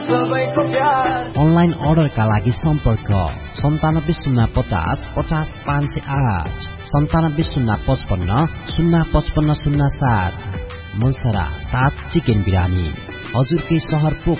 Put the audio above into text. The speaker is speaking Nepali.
सबैको प्यार। अनलाइन अर्डरका लागि सम्पर्क 9705050508 970555055507। मनसरा 7 चिकन बिरानी हजुरकै सहर पोखरा